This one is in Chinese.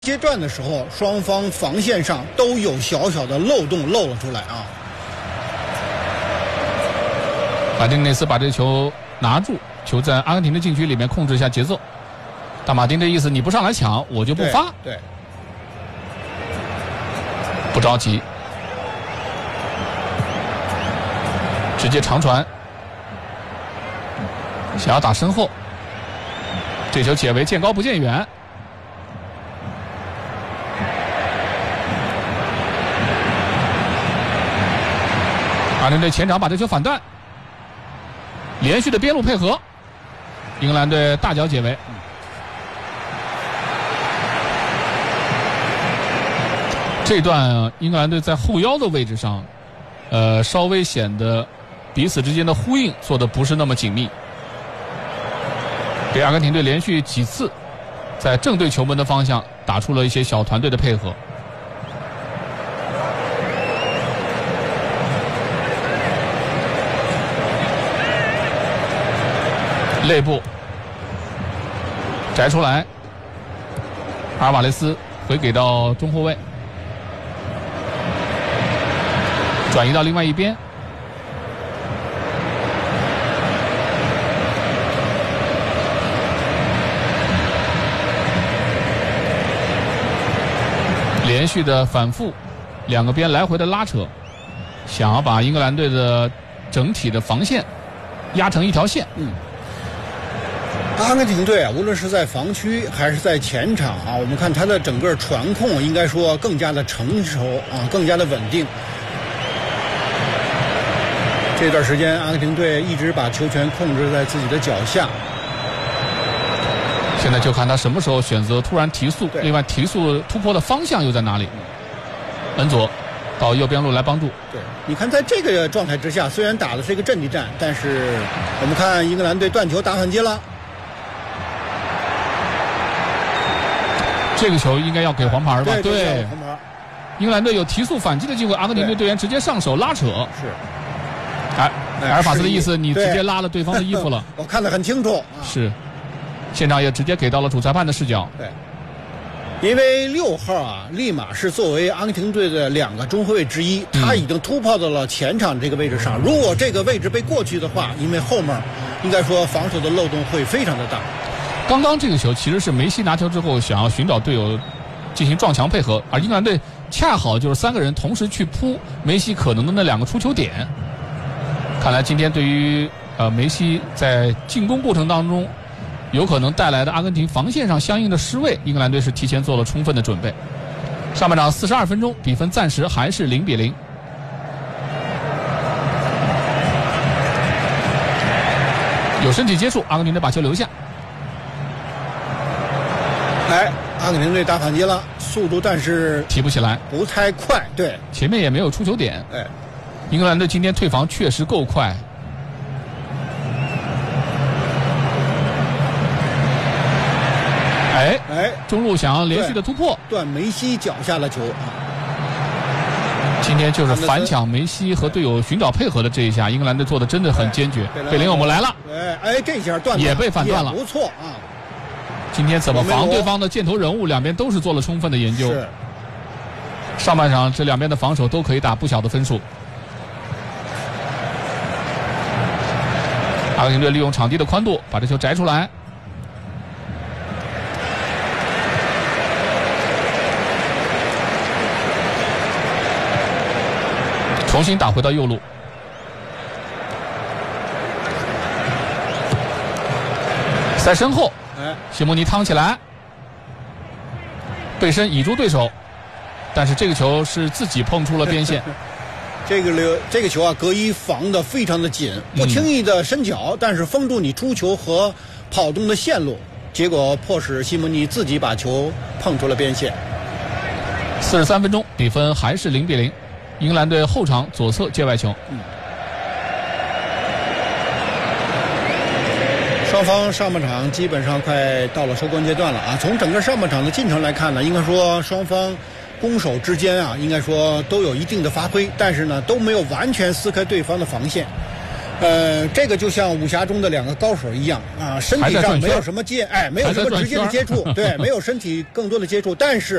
阶段的时候，双方防线上都有小小的漏洞露了出来啊。 马丁内斯把这球拿住，球在阿根廷的禁区里面控制一下节奏。大马丁的意思，你不上来抢，我就不发。 对， 不着急，直接长传，想要打身后，这球解围见高不见远。阿根廷队前场把这球反断，连续的边路配合，英格兰队大脚解围。这段英格兰队在后腰的位置上，稍微显得彼此之间的呼应做得不是那么紧密，给阿根廷队连续几次在正对球门的方向打出了一些小团队的配合。内部摘出来，阿尔瓦雷斯回给到中后卫，转移到另外一边，连续的反复，两个边来回的拉扯，想要把英格兰队的整体的防线压成一条线。 阿根廷队啊，无论是在防区还是在前场啊，我们看他的整个传控应该说更加的成熟啊，更加的稳定。这段时间，阿根廷队一直把球权控制在自己的脚下。 现在就看他什么时候选择突然提速，另外提速突破的方向又在哪里？恩佐到右边路来帮助。 对，你看在这个状态之下，虽然打的是一个阵地战，但是我们看英格兰队断球打反击了。 这个球应该要给黄牌吧？ 对，黄牌。 英格兰队有提速反击的机会，阿根廷队队员直接上手拉扯。 是。 埃尔法斯的意思，你直接拉了对方的衣服了。 我看得很清楚。 是。现场也直接给到了主裁判的视角。 对。因为6号啊，利马是作为阿根廷队的2个中后卫之一，他已经突破到了前场这个位置上。如果这个位置被过去的话，因为后面应该说防守的漏洞会非常的大。 刚刚这个球其实是梅西拿球之后想要寻找队友进行撞墙配合，而英格兰队恰好就是3个人同时去扑梅西可能的那2个出球点。看来今天对于梅西在进攻过程当中有可能带来的阿根廷防线上相应的失位，英格兰队是提前做了充分的准备。上半场42分钟，比分暂时还是0-0。有身体接触，阿根廷队把球留下。 阿根廷队打反击了，速度但是提不起来， 不太快。对， 前面也没有出球点。英格兰队今天退防确实够快。中路想要连续的突破， 断梅西脚下的球。 今天就是反抢梅西和队友寻找配合的这一下，英格兰队做的真的很坚决。贝林厄姆来了， 这下断也被反断了， 不错啊。 今天怎么防对方的箭头人物，两边都是做了充分的研究。上半场这两边的防守都可以打不小的分数。阿根廷队利用场地的宽度把这球摘出来。重新打回到右路，在身后，西蒙尼趟起来，背身倚住对手，但是这个球是自己碰出了边线。 这个球啊，格伊防得非常的紧，不轻易的伸脚，但是封住你出球和跑动的线路，结果迫使西蒙尼自己把球碰出了边线。 43分钟，比分还是0-0。英格兰队后场左侧界外球。 双方上半场基本上快到了收官阶段了啊！从整个上半场的进程来看呢，应该说双方攻守之间啊，应该说都有一定的发挥，但是呢都没有完全撕开对方的防线。 这个就像武侠中的两个高手一样啊，身体上没有什么没有什么直接的接触，对，没有身体更多的接触，但是